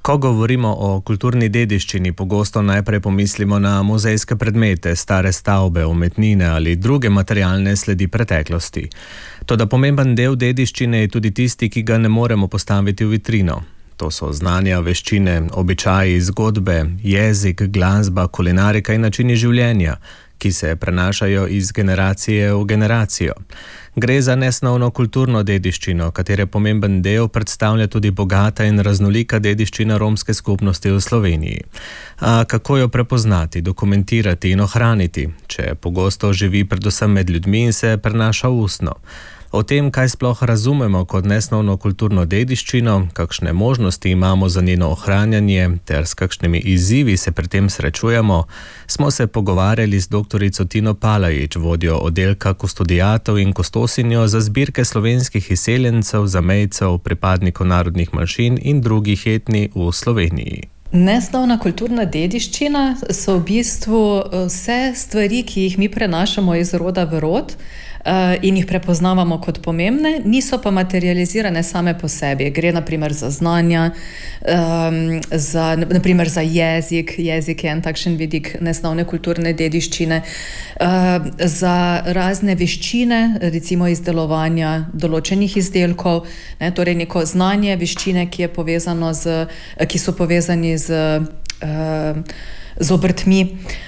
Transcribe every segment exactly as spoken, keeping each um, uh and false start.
Ko govorimo o kulturni dediščini, pogosto najprej pomislimo na muzejske predmete, stare stavbe, umetnine ali druge materialne sledi preteklosti. Toda pomemben del dediščine je tudi tisti, ki ga ne moremo postaviti v vitrino. To so znanja, veščine, običaji, zgodbe, jezik, glasba, kulinarika in načini življenja, ki se prenašajo iz generacije v generacijo. Gre za nesnovno kulturno dediščino, katere pomemben del predstavlja tudi bogata in raznolika dediščina romske skupnosti v Sloveniji. A kako jo prepoznati, dokumentirati in ohraniti, če pogosto živi predvsem med ljudmi in se prenaša ustno? O tem, kaj sploh razumemo kot nesnovno kulturno dediščino, kakšne možnosti imamo za njeno ohranjanje ter s kakšnimi izzivi se pri tem srečujemo, smo se pogovarjali z doktorico Tino Palajić, vodjo oddelka kustodiatov in kustosinjo za zbirke slovenskih izseljencev, zamejcev, pripadnikov narodnih manjšin in drugih etnij v Sloveniji. Nesnovna kulturna dediščina so v bistvu vse stvari, ki jih mi prenašamo iz roda v rod in jih prepoznavamo kot pomembne, niso pa materializirane same po sebi. Gre naprimer za znanja, za, naprimer za jezik, jezik je en takšen vidik nesnovne kulturne dediščine, za razne veščine, recimo izdelovanja določenih izdelkov, ne, torej neko znanje, veščine, ki je povezano z, ki so povezani z, z obrtmi.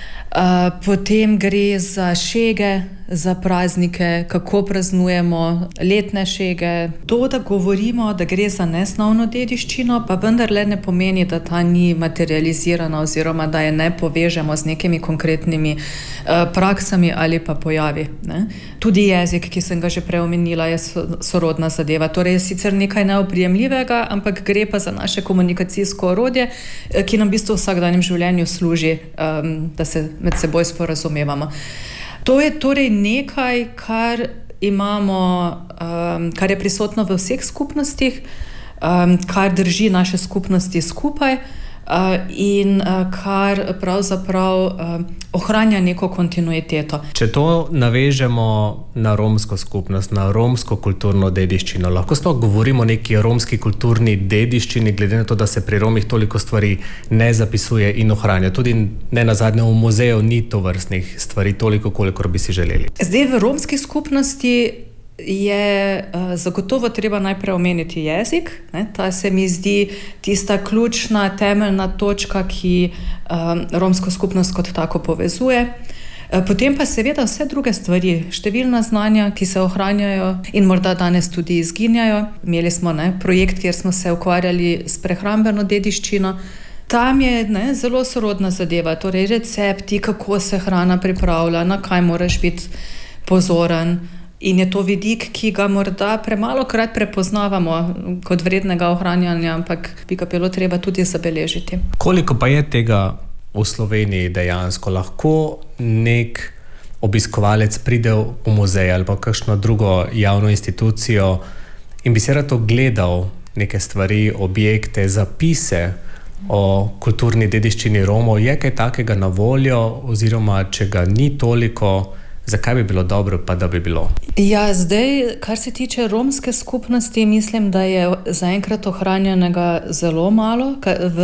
Potem gre za šege, za praznike, kako praznujemo letne šege. To, da govorimo, da gre za nesnovno dediščino, pa vendarle ne pomeni, da ta ni materializirana oziroma da je ne povežemo z nekimi konkretnimi praksami ali pa pojavi. Ne? Tudi jezik, ki sem ga že prej omenila, je sorodna zadeva. Torej je sicer nekaj neoprijemljivega, ampak gre pa za naše komunikacijsko orodje, ki nam v bistvu v vsakdanjem življenju služi, da se med seboj sporazumevamo. To je torej nekaj, kar imamo, um, kar je prisotno v vseh skupnostih, um, kar drži naše skupnosti skupaj uh, in uh, kar pravzaprav uh, ohranja neko kontinuiteto. Če to navežemo na romsko skupnost, na romsko kulturno dediščino, lahko sploh govorimo o neki romski kulturni dediščini, glede na to, da se pri Romih toliko stvari ne zapisuje in ohranja. Tudi ne nazadnje v muzeju ni tovrstnih stvari toliko, kolikor bi si želeli. Zdaj v romski skupnosti je uh, zagotovo treba najprej omeniti jezik. Ne? Ta se mi zdi tista ključna, temeljna točka, ki um, romsko skupnost kot tako povezuje. Potem pa seveda vse druge stvari, številna znanja, ki se ohranjajo in morda danes tudi izginjajo. Imeli smo ne, projekt, kjer smo se ukvarjali s prehrambeno dediščino. Tam je ne, zelo sorodna zadeva, torej recepti, kako se hrana pripravlja, na kaj moraš biti pozoren. In je to vidik, ki ga morda premalokrat prepoznavamo kot vrednega ohranjanja, ampak bi ga bilo treba tudi zabeležiti. Koliko pa je tega v Sloveniji dejansko? Lahko nek obiskovalec pride v muzej ali pa kakšno drugo javno institucijo in bi se rad ogledal neke stvari, objekte, zapise o kulturni dediščini Romov? Je kaj takega na voljo oziroma če ga ni toliko, zakaj bi bilo dobro, pa da bi bilo? Ja, zdaj, kar se tiče romske skupnosti, mislim, da je zaenkrat ohranjenega zelo malo v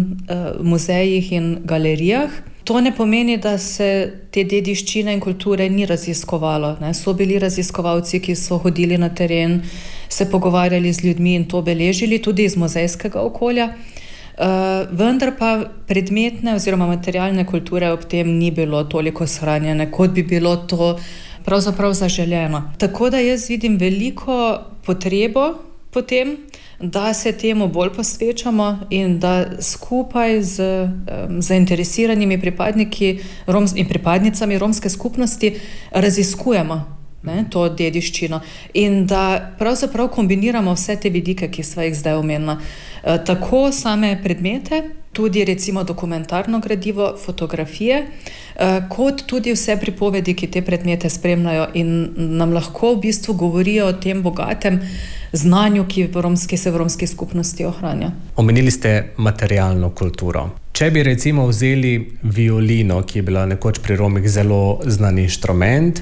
muzejih in galerijah. To ne pomeni, da se te dediščine in kulture ni raziskovalo. Ne? So bili raziskovalci, ki so hodili na teren, se pogovarjali z ljudmi in to beležili tudi iz muzejskega okolja. Uh, vendar pa predmetne oziroma materialne kulture ob tem ni bilo toliko shranjene, kot bi bilo to pravzaprav zaželeno. Tako da jaz vidim veliko potrebo po tem, da se temu bolj posvečamo in da skupaj z um, zainteresiranimi pripadniki rom, in pripadnicami romske skupnosti raziskujemo ne, to dediščino in da pravzaprav kombiniramo vse te vidike, ki sva jih zdaj omenila. E, tako same predmete, tudi recimo dokumentarno gradivo, fotografije, e, kot tudi vse pripovedi, ki te predmete spremljajo in nam lahko v bistvu govorijo o tem bogatem znanju, ki v romski, se v romski skupnosti ohranja. Omenili ste materialno kulturo. Če bi recimo vzeli violino, ki je bila nekoč pri Romih zelo znan inštrument,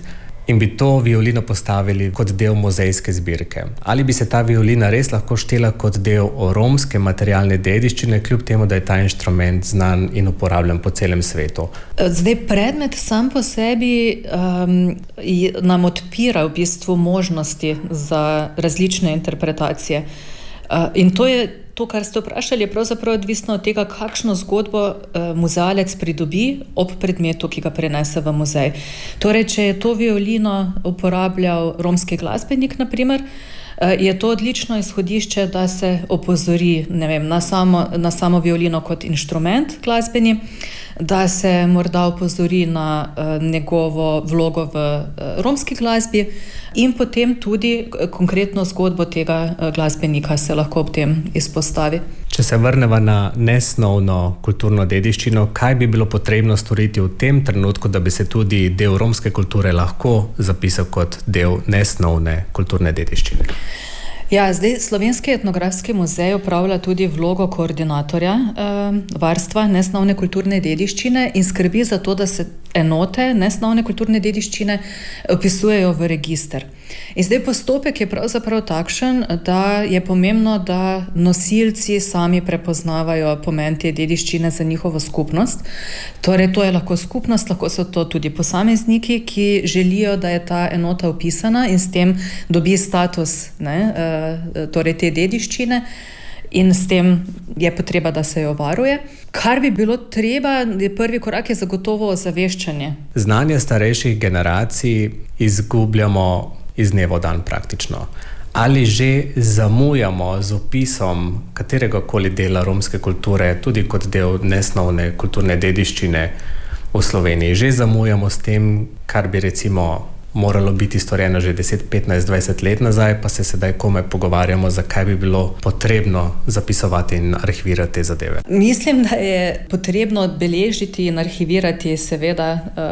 in bi to violino postavili kot del muzejske zbirke. Ali bi se ta violina res lahko štela kot del romske materialne dediščine, kljub temu, da je ta inštrument znan in uporabljen po celem svetu? Zdaj, predmet sam po sebi um, nam odpira v bistvu možnosti za različne interpretacije. Uh, in to je to, kar ste vprašali, je pravzaprav odvisno od tega, kakšno zgodbo uh, muzealec pridobi ob predmetu, ki ga prenese v muzej. Torej, če je to violino uporabljal romski glasbenik, na primer, uh, je to odlično izhodišče, da se opozori, ne vem, na samo, na samo violino kot inštrument glasbeni, da se morda opozori na uh, njegovo vlogo v uh, romski glasbi in potem tudi konkretno zgodbo tega uh, glasbenika se lahko ob tem izpostavi. Če se vrneva na nesnovno kulturno dediščino, kaj bi bilo potrebno storiti v tem trenutku, da bi se tudi del romske kulture lahko zapisal kot del nesnovne kulturne dediščine? Ja, zdaj Slovenski etnografski muzej upravlja tudi vlogo koordinatorja eh, varstva nesnovne kulturne dediščine in skrbi za to, da se enote nesnovne kulturne dediščine vpisujejo v register. In zdaj postopek je pravzaprav takšen, da je pomembno, da nosilci sami prepoznavajo pomen te dediščine za njihovo skupnost. Torej, to je lahko skupnost, lahko so to tudi posamezniki, ki želijo, da je ta enota vpisana in s tem dobi status, ne, torej te dediščine. In s tem je potreba, da se jo varuje. Kar bi bilo treba, je prvi korak je zagotovo ozaveščanje. Znanje starejših generacij izgubljamo iz dneva v dan praktično. Ali že zamujamo z opisom kateregakoli dela romske kulture, tudi kot del nesnovne kulturne dediščine v Sloveniji? Že zamujamo s tem, kar bi recimo moralo biti storjeno že deset, petnajst, dvajset let nazaj, pa se sedaj komaj pogovarjamo, zakaj bi bilo potrebno zapisovati in arhivirati te zadeve. Mislim, da je potrebno beležiti in arhivirati seveda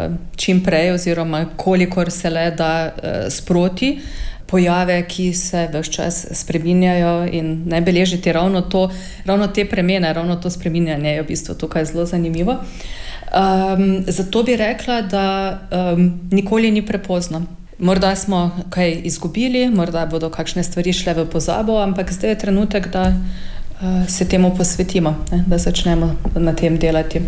čim prej oziroma kolikor se le da sproti pojave, ki se ves čas spreminjajo in ne beležiti ravno to, ravno te premene, ravno to spreminjanje je v bistvu tukaj zelo zanimivo. Um, zato bi rekla, da um, nikoli ni prepozno. Morda smo kaj izgubili, morda bodo kakšne stvari šle v pozabo, ampak zdaj je trenutek, da uh, se temu posvetimo, ne, da začnemo na tem delati.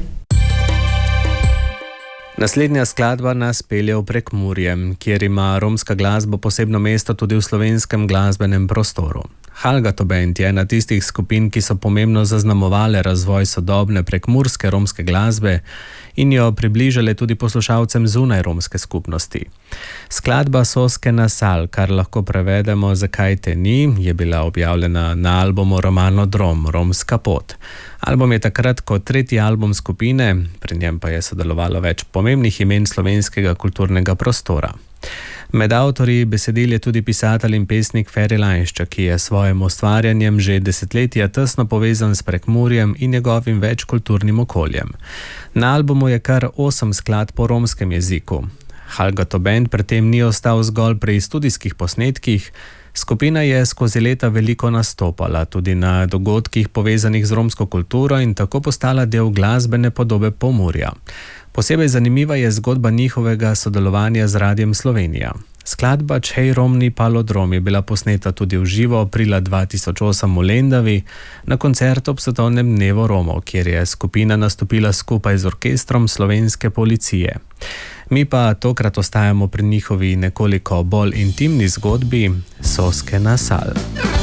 Naslednja skladba nas pelje v Prekmurje, kjer ima romska glasba posebno mesto tudi v slovenskem glasbenem prostoru. Halgato Band je ena tistih skupin, ki so pomembno zaznamovale razvoj sodobne prekmurske romske glasbe in jo približale tudi poslušalcem zunaj romske skupnosti. Skladba Soske Nasal, kar lahko prevedemo Zakaj te ni, je bila objavljena na albumu Romano Drom, Romska pot. Album je takrat kot tretji album skupine, pri njem pa je sodelovalo več pomembnih imen slovenskega kulturnega prostora. Med avtorji besedil je tudi pisatelj in pesnik Feri Lajnšček, ki je s svojim ustvarjanjem že desetletja tesno povezan s Prekmurjem in njegovim večkulturnim okoljem. Na albumu je kar osem skladb po romskem jeziku. Halgato Band pri tem ni ostal zgolj pri studijskih posnetkih. Skupina je skozi leta veliko nastopala tudi na dogodkih povezanih z romsko kulturo in tako postala del glasbene podobe Pomurja. Posebej zanimiva je zgodba njihovega sodelovanja z Radiem Slovenija. Skladba Čej romni palodrom je bila posneta tudi v živo aprila dva tisoč osem v Lendavi na koncertu ob svetovnem dnevu Romov, kjer je skupina nastopila skupaj z orkestrom slovenske policije. Mi pa tokrat ostajamo pri njihovi nekoliko bolj intimni zgodbi Soske Nasal.